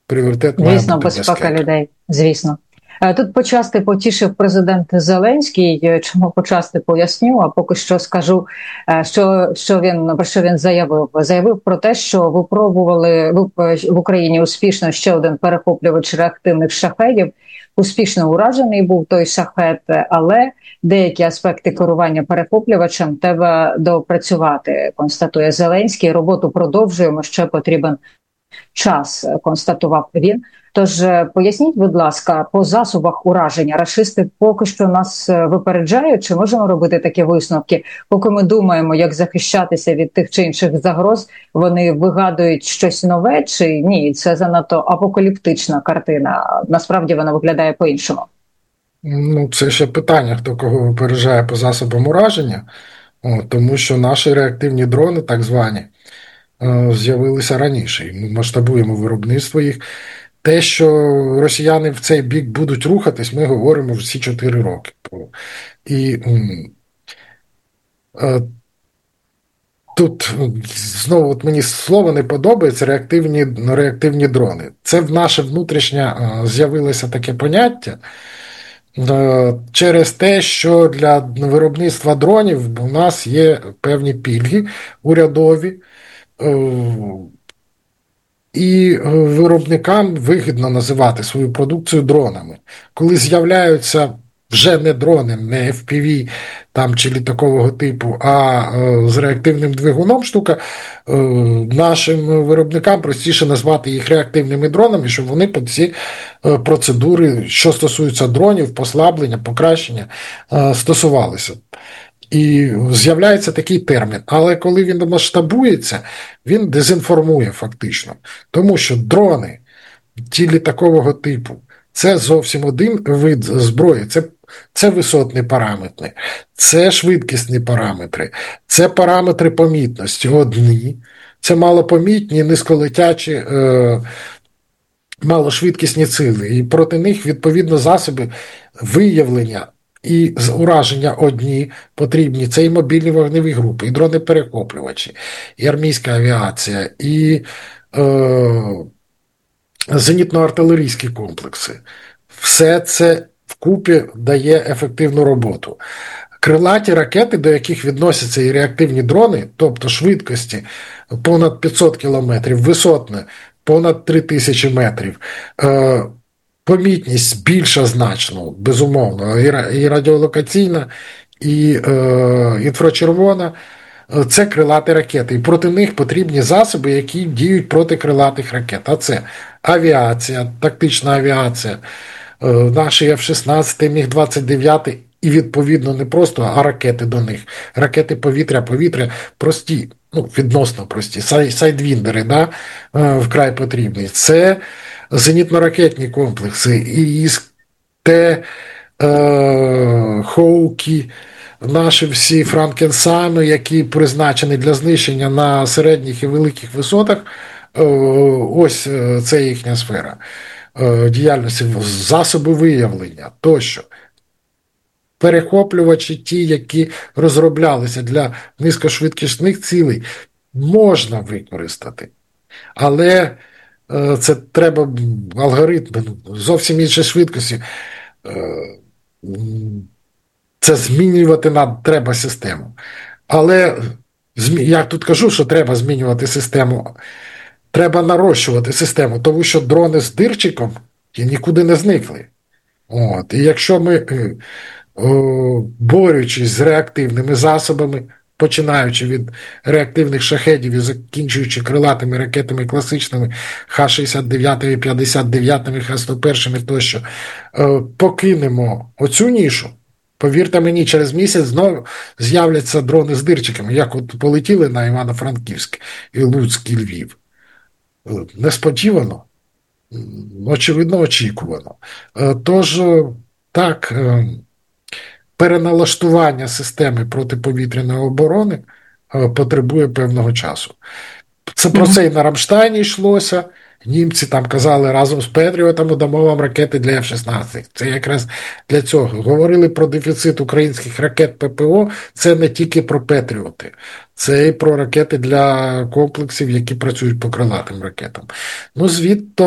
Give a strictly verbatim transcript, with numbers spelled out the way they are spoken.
Пріоритет має Звісно, бути безпека безпека. людей, звісно. Е, Тут почасти потішив президент Зеленський. Е, Чому почасти поясню, а поки що скажу, е, що, що він, про що він заявив. Заявив про те, що випробували в в Україні успішно ще один перехоплювач реактивних шахедів. Успішно уражений був той шахет, але деякі аспекти керування перехоплювачем треба допрацювати, констатує Зеленський. Роботу продовжуємо, ще потрібен час, констатував він. Тож поясніть, будь ласка, по засобах ураження рашисти поки що нас випереджають, чи можемо робити такі висновки? Поки ми думаємо, як захищатися від тих чи інших загроз, вони вигадують щось нове, чи ні? Це занадто апокаліптична картина. Насправді вона виглядає по-іншому. Ну, це ще питання, хто кого випереджає по засобам ураження, О, тому що наші реактивні дрони, так звані, е, з'явилися раніше, і ми масштабуємо виробництво їх. Те, що росіяни в цей бік будуть рухатись, ми говоримо всі чотири роки. І е, тут знову от мені слово не подобається реактивні, реактивні дрони. Це в наше внутрішнє е, з'явилося таке поняття е, через те, що для виробництва дронів у нас є певні пільги урядові. Е, І виробникам вигідно називати свою продукцію дронами. Коли з'являються вже не дрони, не еф пі ві там, чи літакового типу, а е, з реактивним двигуном штука, е, нашим виробникам простіше назвати їх реактивними дронами, щоб вони по ці е, процедури, що стосуються дронів, послаблення, покращення, е, стосувалися. І з'являється такий термін. Але коли він масштабується, він дезінформує фактично. Тому що дрони, ті літакового типу, це зовсім один вид зброї. Це, це висотні параметри, це швидкісні параметри, це параметри помітності одні, це малопомітні, низьколетячі, е, малошвидкісні цілі. І проти них, відповідно, засоби виявлення і ураження одні потрібні. Це і мобільні вогневі групи, і дрони-перехоплювачі, і армійська авіація, і е, зенітно-артилерійські комплекси. Все це вкупі дає ефективну роботу. Крилаті ракети, до яких відносяться і реактивні дрони, тобто швидкості понад п'ятсот кілометрів, висотне понад три тисячі метрів, е, помітність більша значно, безумовно, і радіолокаційна, і е, інфрачервона. Це крилаті ракети. І проти них потрібні засоби, які діють проти крилатих ракет. А це авіація, тактична авіація, е, наші еф шістнадцять, міг двадцять дев'ять, і відповідно не просто, а ракети до них. Ракети повітря-повітря прості, ну, відносно прості, сайдвіндери, да, е, вкрай потрібні. Це зенітно-ракетні комплекси, ІС, Т, е, Хоукі, наші всі Франкенсайми, які призначені для знищення на середніх і великих висотах, е, ось це їхня сфера е, діяльності, засоби виявлення тощо. Перехоплювачі ті, які розроблялися для низькошвидкісних цілей, можна використати. Але це треба алгоритм, зовсім інші швидкості. Це змінювати нам треба систему. Але я тут кажу, що треба змінювати систему. Треба нарощувати систему, тому що дрони з дирчиком нікуди не зникли. От. І якщо ми, борючись з реактивними засобами, починаючи від реактивних шахедів і закінчуючи крилатими ракетами класичними Х шістдесят дев'ять, п'ятдесят дев'ять, Х сто один тощо, покинемо оцю нішу, повірте мені, через місяць знову з'являться дрони з дирчиками, як от полетіли на Івано-Франківськ і Луцьк, і Львів. Несподівано, очевидно, очікувано. Тож, так, переналаштування системи протиповітряної оборони потребує певного часу. Це про це і на Рамштайні йшлося. Німці там казали, разом з Петріотами дамо вам ракети для еф шістнадцять. Це якраз для цього. Говорили про дефіцит українських ракет ППО. Це не тільки про Петріоти. Це і про ракети для комплексів, які працюють по крилатим ракетам. Ну, звідти